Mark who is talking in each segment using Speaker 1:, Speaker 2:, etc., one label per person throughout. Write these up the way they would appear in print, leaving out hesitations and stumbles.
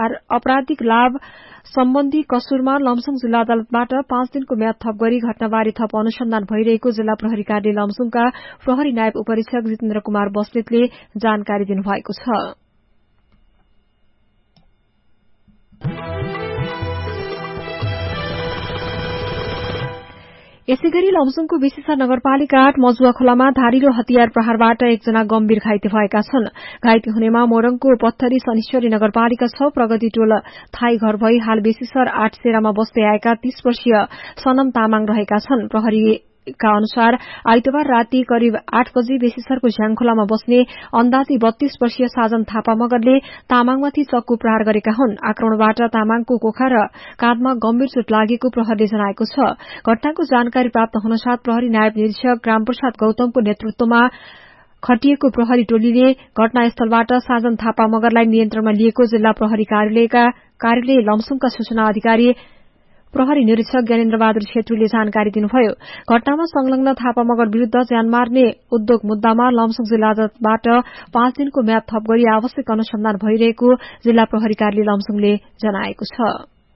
Speaker 1: आपराधिक लाभ सम्बन्धी कसुरमा लमजुङ जिल्ला अदालतबाट 5 दिनको म्याद थप गरी घटनाबारे थप अनुसन्धान भइरहेको जिल्ला प्रहरी कार्यालय लमजुङका प्रहरी नायब उपरीक्षक जितेन्द्र कुमार बस्नेतले जानकारी दिनुभएको छ। यसैगरी लमजुङको विशेषा नगरपालिका 8 मजुवा खोलामा धारिलो हतियार प्रहारबाट एकजना गम्भीर घाइते भएका छन्। घाइते हुनेमा मोरङको पत्थरी शनिश्वरी नगरपालिका 6 प्रगति टोल थाई घर भई हाल बेसीसर 8 सेरामा बस्दै आएका 30 वर्षीय सनम तामाङ रहेका छन्। प्रहरीका अनुसार आइतबार राति करिब 8 बजे बेसीसरको झ्याङखोलामा बस्ने अन्दाजी 32 वर्षीय साजन थापा मगरले तामाङमाथि चक्कु प्रहार गरेका हुन्। आक्रमणबाट तामाङको कोखा र काँधमा गम्भीर चोट लागेको प्रहरीले जनाएको छ। घटनाको जानकारी प्राप्त हुनसाथ प्रहरी नायब निरीक्षक ग्रामप्रसाद गौतमको नेतृत्वमा खटिएको प्रहरी टोलीले घटनास्थलबाट साजन थापा मगरलाई नियन्त्रणमा लिएको जिल्ला प्रहरी कार्यालय लमजुङका सूचना अधिकारी प्रहरी निरीक्षक ज्ञानेन्द्र बहादुर छेत्रीले जानकारी दिनुभयो। घटनामा संलग्न थापा मगर विरूद्ध ज्यान मार्ने उद्योग मुद्दामा लमजुङ जिल्ला अदालतबाट 5 दिनको म्याद थप गरी आवश्यक अनुसन्धान भइरहेको जिल्ला प्रहरी कार्यालय लमजुङले जनाएको छ।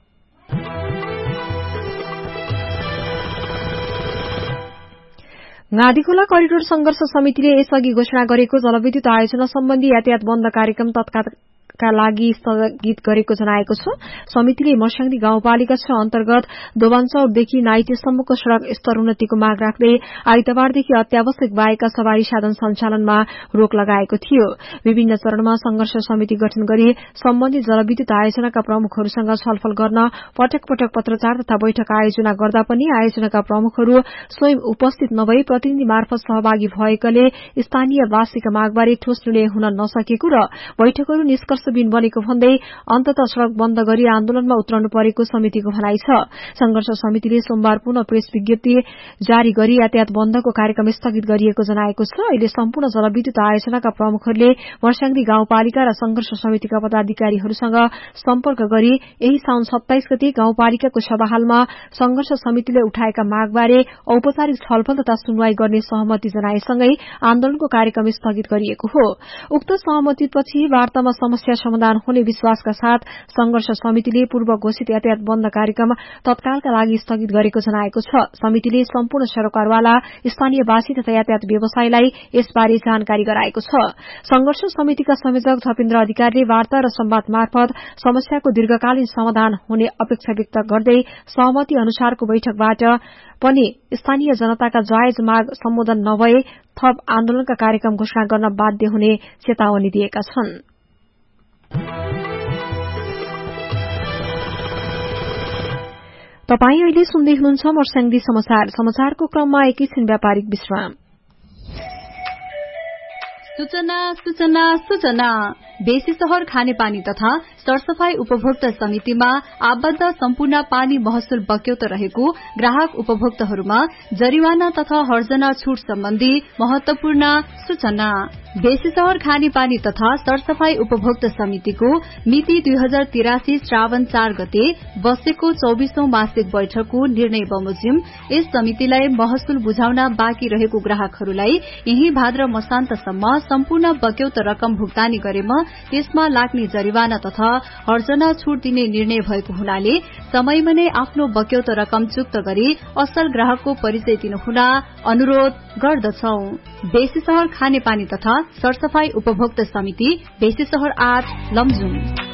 Speaker 1: गाधीखोला करिडोर संघर्ष समितिले यसअघि घोषणा गरेको जलविद्युत आयोजना सम्बन्धी यातायात बन्द कार्यक्रम तत्कालका लागि स्थगित गरेको जनाएको छ। समितिले मस्याङदी गाउँपालिका 6 अन्तर्गत दोबानचौरदेखि नाइटेसम्मको सड़क स्तर उन्नतिको माग राख्दै आइतबारदेखि अत्यावश्यक बाहेकका सवारी साधन सञ्चालनमा रोक लगाएको थियो। विभिन्न चरणमा संघर्ष समिति गठन गरी सम्बन्धित जलविद्युत आयोजनाका प्रमुखहरूसँग छलफल गर्न पटक पटक पत्रचार तथा बैठक आयोजना गर्दा पनि आयोजनाका प्रमुखहरू स्वयं उपस्थित नभई प्रतिनिधि मार्फत सहभागी भएकाले स्थानीयवासीका मागबारे ठोस निर्णय हुन नसकेको र बैठकहरू निष्कर्षविहीन बनेको भन्दै अन्ततः सड़क बन्द गरी आन्दोलनमा उत्रनु परेको समितिको भनाइ छ। संघर्ष समितिले सोमबार पुनः प्रेस विज्ञप्ति जारी गरी यातायात बन्दको कार्यक्रम स्थगित गरिएको जनाएको छ। अहिले सम्पूर्ण जलविद्युत आयोजनाका प्रमुखहरूले मर्स्याङदी गाउँपालिका र संघर्ष समितिका पदाधिकारीहरूसँग सम्पर्क गरी यही साउन 27 गते गाउँपालिकाको सभाहालमा संघर्ष समितिले उठाएका मागबारे औपचारिक छलफल तथा सुनवाई गर्ने सहमति जनाएसँगै आन्दोलनको कार्यक्रम स्थगित गरिएको हो। उक्त सहमतिपछि वार्तामा समस्या समाधान हुने विश्वासका साथ संघर्ष समितिले पूर्व घोषित यातायात बन्द कार्यक्रम तत्कालका लागि स्थगित गरेको जनाएको छ। समितिले सम्पूर्ण सरोकारवाला स्थानीयवासी तथा यातायात व्यवसायलाई यसबारे जानकारी गराएको छ। संघर्ष समितिका संयोजक थपेन्द्र अधिकारीले वार्ता र संवाद मार्फत समस्याको दीर्घकालीन समाधान हुने अपेक्षा व्यक्त गर्दै सहमति अनुसारको बैठकबाट पनि स्थानीय जनताका जायज माग सम्बोधन नभए थप आन्दोलनका कार्यक्रम घोषणा गर्न बाध्य हुने चेतावनी दिएका छन्। तपाई अहिले सुन्दै हुनुहुन्छ मर्स्याङदी समाचारको क्रममा एकैछिन व्यापारिक विश्राम।
Speaker 2: सूचना बेसी शहर खानेपानी तथा सरसफाई उपभोक्ता समितिमा आबद्ध सम्पूर्ण पानी महसुल बक्यौत रहेको ग्राहक उपभोक्ताहरूमा जरिवाना तथा हर्जना छूट सम्बन्धी महत्वपूर्ण सूचना। बेसी शहर खानेपानी तथा सरसफाई उपभोक्ता समितिको मिति 2083 श्रावण 4 गते बसेको 24औं मासिक बैठकको निर्णय बमोजिम यस समितिलाई महसुल बुझाउन बाँकी रहेको ग्राहकहरूलाई यही भाद्र मसान्तसम्म सम्पूर्ण बक्यौत रकम भुक्तानी गरेमा त्यसमा लाग्ने जरिवाना तथा हर्जना छूट दिने निर्णय भएको हुनाले समयमा नै आफ्नो बक्यौत रकम चुक्त गरी असल ग्राहकको परिचय दिनुहुन अनुरोध गर्दछौ। बेसी शहर खानेपानी तथा सरसफाई उपभोक्ता समिति बेसी शहर 8 लमजुङ।